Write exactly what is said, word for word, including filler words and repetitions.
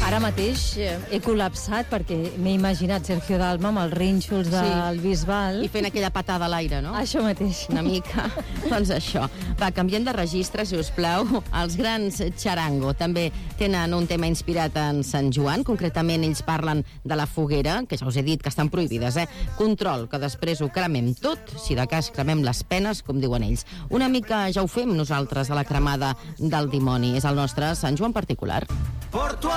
Ara mateix eh, he col·lapsat perquè m'he imaginat Sergio Dalma amb els rínxols del sí. Bisbal. I fent aquella patada a l'aire, no? Això mateix. Una mica. Doncs això. Va, canviem de registre, si us plau. Els grans Charango també tenen un tema inspirat en Sant Joan. Concretament, ells parlen de la foguera, que ja us he dit que estan prohibides, eh? Control, que després ho cremem tot, si de cas cremem les penes, com diuen ells. Una mica ja ho fem nosaltres a la cremada del dimoni. És el nostre Sant Joan particular. Por tu